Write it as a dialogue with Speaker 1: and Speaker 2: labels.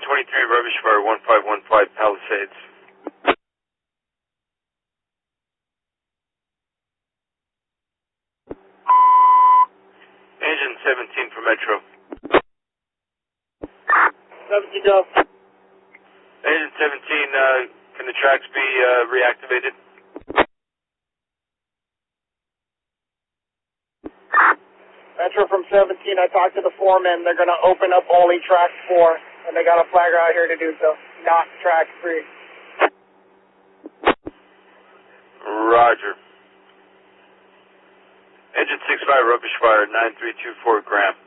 Speaker 1: 23, rubbish fire, 1515 Palisades. Engine 17 for Metro.
Speaker 2: 17 go.
Speaker 1: Engine 17, can the tracks be reactivated?
Speaker 2: Metro from 17, I talked to the foreman. They're going to open up only track 4, and they got a flagger out here to do so, not track 3.
Speaker 1: Roger. Engine 65, rubbish fire, 9324 Graham.